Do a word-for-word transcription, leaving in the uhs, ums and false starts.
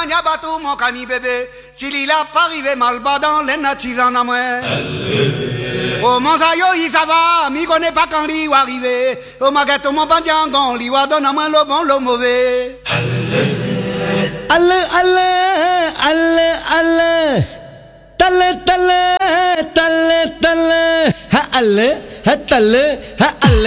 mania batou mon cani bébé. S'il il a pas arrivé mal bas dans les natifs en amoué. Oh mon sayo, il ça va, mi connaît pas quand il va arriver. Oh ma gâteau, mon bandiangon, il va donner à moi le bon, le mauvais. Allez, allez, allez, allez. Tale, tale, tale, tale. Ha, allez, ha, tale, ha, allez.